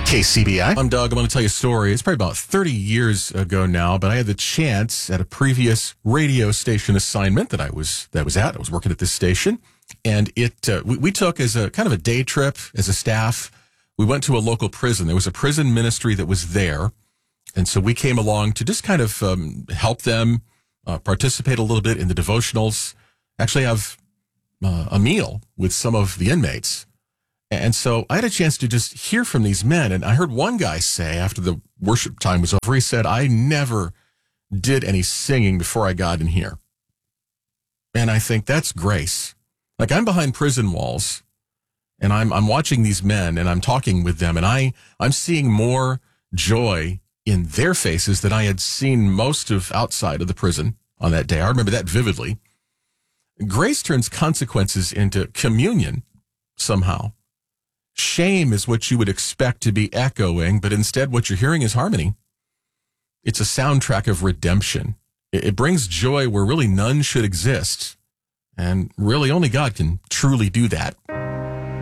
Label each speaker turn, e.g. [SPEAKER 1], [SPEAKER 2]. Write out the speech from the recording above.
[SPEAKER 1] KCBI.
[SPEAKER 2] I'm Doug. I'm going to tell you a story. It's probably about 30 years ago now, but I had the chance at a previous radio station assignment that I was at. I was working at this station, and we took as a kind of a day trip as a staff. We went to a local prison. There was a prison ministry that was there, and so we came along to just kind of help them participate a little bit in the devotionals. Actually, have a meal with some of the inmates. And so I had a chance to just hear from these men. And I heard one guy say after the worship time was over, he said, I never did any singing before I got in here. And I think that's grace. Like, I'm behind prison walls and I'm watching these men and I'm talking with them, and I'm seeing more joy in their faces than I had seen most of outside of the prison on that day. I remember that vividly. Grace turns consequences into communion somehow. Shame is what you would expect to be echoing, but instead what you're hearing is harmony. It's a soundtrack of redemption. It brings joy where really none should exist. And really only God can truly do that.